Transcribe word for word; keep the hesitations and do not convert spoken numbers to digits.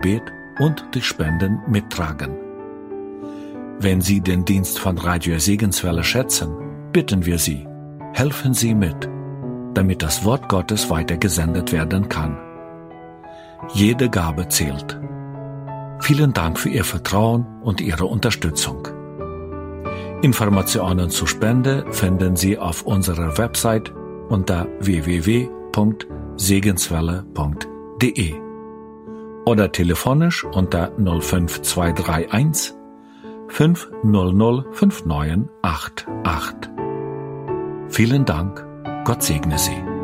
Gebet und durch Spenden mittragen. Wenn Sie den Dienst von Radio Segenswelle schätzen, bitten wir Sie, helfen Sie mit, damit das Wort Gottes weitergesendet werden kann. Jede Gabe zählt. Vielen Dank für Ihr Vertrauen und Ihre Unterstützung. Informationen zur Spende finden Sie auf unserer Website unter w w w punkt segenswelle punkt d e oder telefonisch unter null fünf zwei drei eins fünf null null fünf neun acht acht. Vielen Dank, Gott segne Sie.